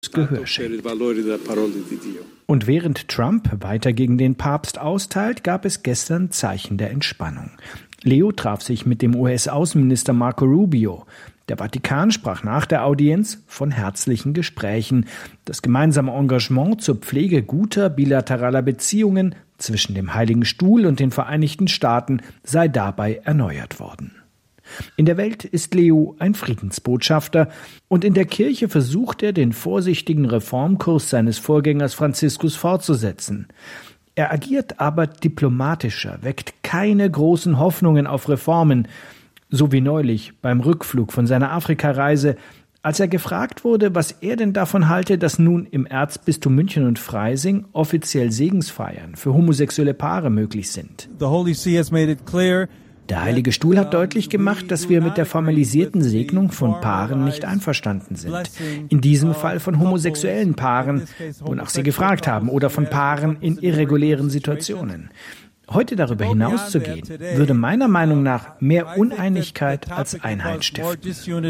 Gehör schenkt. Und während Trump weiter gegen den Papst austeilt, gab es gestern Zeichen der Entspannung. Leo traf sich mit dem US-Außenminister Marco Rubio. Der Vatikan sprach nach der Audienz von herzlichen Gesprächen. Das gemeinsame Engagement zur Pflege guter bilateraler Beziehungen zwischen dem Heiligen Stuhl und den Vereinigten Staaten sei dabei erneuert worden. In der Welt ist Leo ein Friedensbotschafter und in der Kirche versucht er, den vorsichtigen Reformkurs seines Vorgängers Franziskus fortzusetzen. Er agiert aber diplomatischer, weckt keine großen Hoffnungen auf Reformen, so wie neulich beim Rückflug von seiner Afrikareise, als er gefragt wurde, was er denn davon halte, dass nun im Erzbistum München und Freising offiziell Segensfeiern für homosexuelle Paare möglich sind. Der Heilige Stuhl hat deutlich gemacht, dass wir mit der formalisierten Segnung von Paaren nicht einverstanden sind. In diesem Fall von homosexuellen Paaren, wonach sie gefragt haben, oder von Paaren in irregulären Situationen. Heute darüber hinauszugehen, würde meiner Meinung nach mehr Uneinigkeit als Einheit stiften.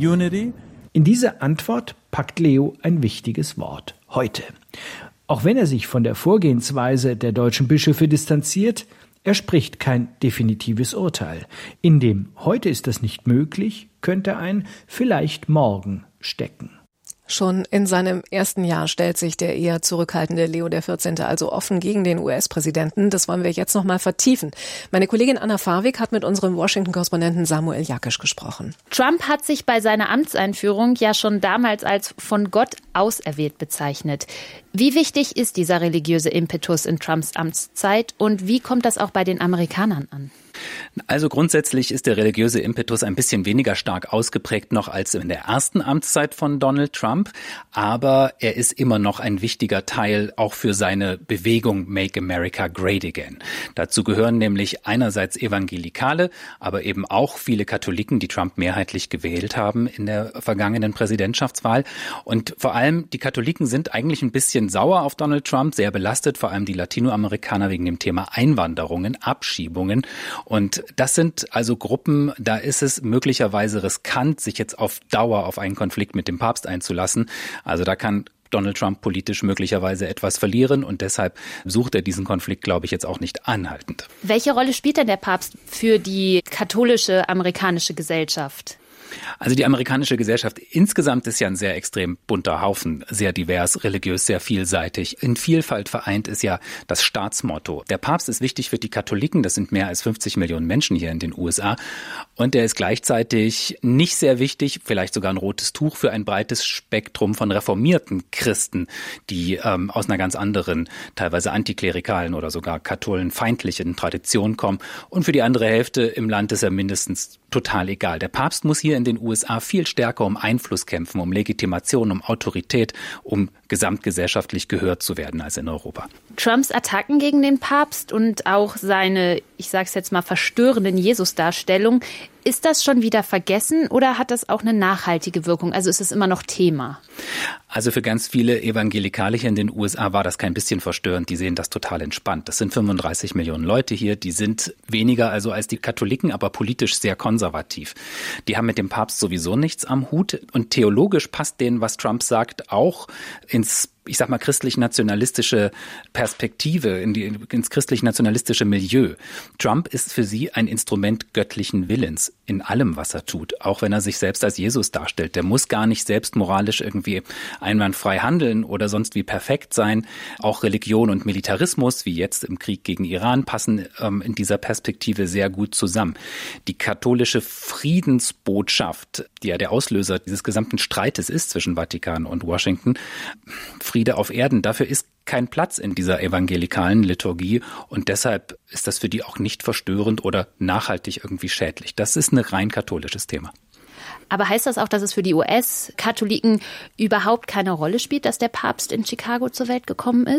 In diese Antwort packt Leo ein wichtiges Wort: heute. Auch wenn er sich von der Vorgehensweise der deutschen Bischöfe distanziert, er spricht kein definitives Urteil. In dem heute ist das nicht möglich, könnte ein vielleicht morgen stecken. Schon in seinem ersten Jahr stellt sich der eher zurückhaltende Leo XIV. Also offen gegen den US-Präsidenten. Das wollen wir jetzt noch mal vertiefen. Meine Kollegin Anna Farwig hat mit unserem Washington-Korrespondenten Samuel Jakisch gesprochen. Trump hat sich bei seiner Amtseinführung ja schon damals als von Gott auserwählt bezeichnet. Wie wichtig ist dieser religiöse Impetus in Trumps Amtszeit und wie kommt das auch bei den Amerikanern an? Also grundsätzlich ist der religiöse Impetus ein bisschen weniger stark ausgeprägt noch als in der ersten Amtszeit von Donald Trump. Aber er ist immer noch ein wichtiger Teil auch für seine Bewegung Make America Great Again. Dazu gehören nämlich einerseits Evangelikale, aber eben auch viele Katholiken, die Trump mehrheitlich gewählt haben in der vergangenen Präsidentschaftswahl. Und vor allem die Katholiken sind eigentlich ein bisschen sauer auf Donald Trump, sehr belastet, vor allem die Latinoamerikaner wegen dem Thema Einwanderungen, Abschiebungen. Und das sind also Gruppen, da ist es möglicherweise riskant, sich jetzt auf Dauer auf einen Konflikt mit dem Papst einzulassen. Also da kann Donald Trump politisch möglicherweise etwas verlieren und deshalb sucht er diesen Konflikt, glaube ich, jetzt auch nicht anhaltend. Welche Rolle spielt denn der Papst für die katholische amerikanische Gesellschaft? Also die amerikanische Gesellschaft insgesamt ist ja ein sehr extrem bunter Haufen, sehr divers, religiös, sehr vielseitig. In Vielfalt vereint ist ja das Staatsmotto. Der Papst ist wichtig für die Katholiken, das sind mehr als 50 Millionen Menschen hier in den USA. Und er ist gleichzeitig nicht sehr wichtig, vielleicht sogar ein rotes Tuch für ein breites Spektrum von reformierten Christen, die aus einer ganz anderen, teilweise antiklerikalen oder sogar katholenfeindlichen Tradition kommen. Und für die andere Hälfte im Land ist er mindestens total egal. Der Papst muss hier in den USA viel stärker um Einfluss kämpfen, um Legitimation, um Autorität, um gesamtgesellschaftlich gehört zu werden als in Europa. Trumps Attacken gegen den Papst und auch seine, ich sage es jetzt mal, verstörenden Jesus-Darstellung, ist das schon wieder vergessen oder hat das auch eine nachhaltige Wirkung? Also ist es immer noch Thema? Also für ganz viele Evangelikale hier in den USA war das kein bisschen verstörend. Die sehen das total entspannt. Das sind 35 Millionen Leute hier. Die sind weniger also als die Katholiken, aber politisch sehr konservativ. Die haben mit dem Papst sowieso nichts am Hut. Und theologisch passt denen, was Trump sagt, auch ins, ich sag mal, christlich-nationalistische Perspektive, ins christlich-nationalistische Milieu. Trump ist für sie ein Instrument göttlichen Willens in allem, was er tut. Auch wenn er sich selbst als Jesus darstellt. Der muss gar nicht selbst moralisch irgendwie einwandfrei handeln oder sonst wie perfekt sein. Auch Religion und Militarismus, wie jetzt im Krieg gegen Iran, passen in dieser Perspektive sehr gut zusammen. Die katholische Friedensbotschaft, die ja der Auslöser dieses gesamten Streites ist zwischen Vatikan und Washington, Friede auf Erden, dafür ist kein Platz in dieser evangelikalen Liturgie und deshalb ist das für die auch nicht verstörend oder nachhaltig irgendwie schädlich. Das ist ein rein katholisches Thema. Aber heißt das auch, dass es für die US-Katholiken überhaupt keine Rolle spielt, dass der Papst in Chicago zur Welt gekommen ist?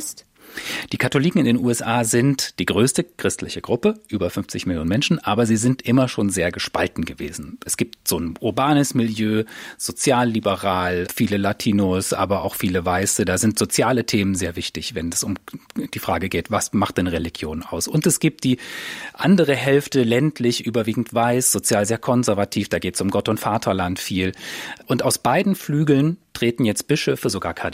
Die Katholiken in den USA sind die größte christliche Gruppe, über 50 Millionen Menschen, aber sie sind immer schon sehr gespalten gewesen. Es gibt so ein urbanes Milieu, sozialliberal, viele Latinos, aber auch viele Weiße. Da sind soziale Themen sehr wichtig, wenn es um die Frage geht, was macht denn Religion aus? Und es gibt die andere Hälfte, ländlich, überwiegend weiß, sozial sehr konservativ, da geht es um Gott und Vaterland viel. Und aus beiden Flügeln treten jetzt Bischöfe, sogar Kardinäle,